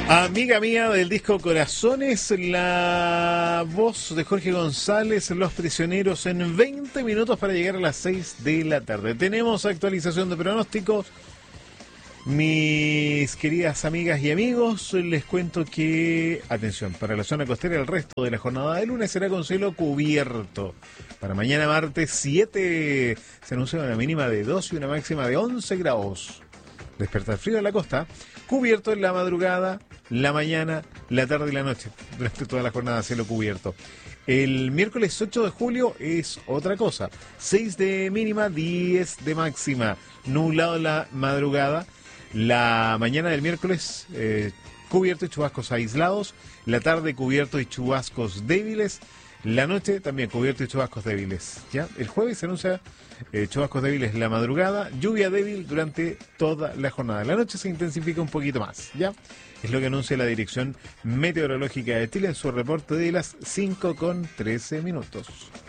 Amiga mía del disco Corazones, la voz de Jorge González, Los Prisioneros, en 20 minutos para llegar a las 6 de la tarde. Tenemos actualización de pronósticos. Mis queridas amigas y amigos, les cuento que, atención, para la zona costera el resto de la jornada de lunes será con cielo cubierto. Para mañana martes 7 se anuncia una mínima de 2 y una máxima de 11 grados. Despertar frío en la costa, cubierto en la madrugada, la mañana, la tarde y la noche. Durante toda la jornada cielo cubierto. El miércoles 8 de julio es otra cosa. 6 de mínima, 10 de máxima. Nublado en la madrugada. La mañana del miércoles cubierto y chubascos aislados. La tarde cubierto y chubascos débiles. La noche también cubierto y chubascos débiles. ¿Ya? El jueves se anuncia chubascos débiles en la madrugada, lluvia débil durante toda la jornada. La noche se intensifica un poquito más. ¿Ya? Es lo que anuncia la Dirección Meteorológica de Chile en su reporte de las 5:13.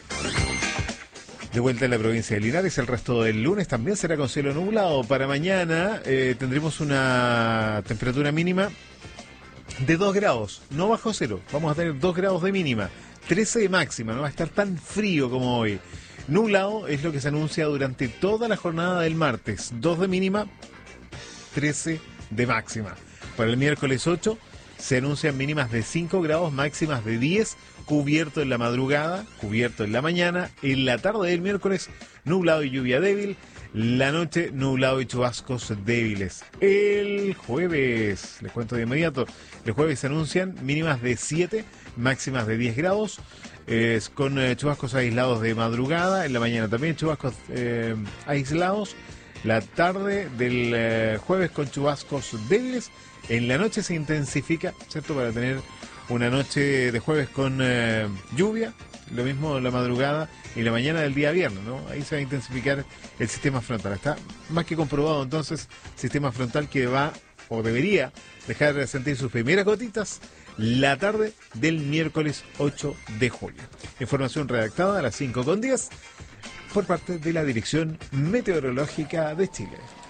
De vuelta en la provincia de Linares, el resto del lunes también será con cielo nublado. Para mañana tendremos una temperatura mínima de 2 grados, no bajo cero. Vamos a tener 2 grados de mínima, 13 de máxima, no va a estar tan frío como hoy. Nublado es lo que se anuncia durante toda la jornada del martes, 2 de mínima, 13 de máxima. Para el miércoles 8 se anuncian mínimas de 5 grados, máximas de 10, cubierto en la madrugada, cubierto en la mañana, en la tarde del miércoles nublado y lluvia débil, la noche nublado y chubascos débiles. El jueves, les cuento de inmediato, el jueves se anuncian mínimas de 7, máximas de 10 grados, con chubascos aislados de madrugada, en la mañana también chubascos aislados, la tarde del jueves con chubascos débiles, en la noche se intensifica, ¿cierto? Para tener una noche de jueves con lluvia, lo mismo la madrugada y la mañana del día viernes, ¿no? Ahí se va a intensificar el sistema frontal. Está más que comprobado entonces, sistema frontal que va o debería dejar de sentir sus primeras gotitas la tarde del miércoles 8 de julio. Información redactada a las 5:10 por parte de la Dirección Meteorológica de Chile.